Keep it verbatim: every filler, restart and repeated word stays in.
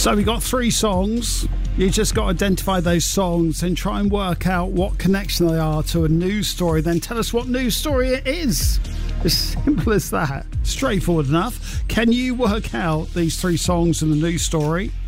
So we got three songs. You just got to identify those songs and try and work out what connection they are to a news story. Then tell us what news story it is. As simple as that. Straightforward enough. Can you work out these three songs in the news story?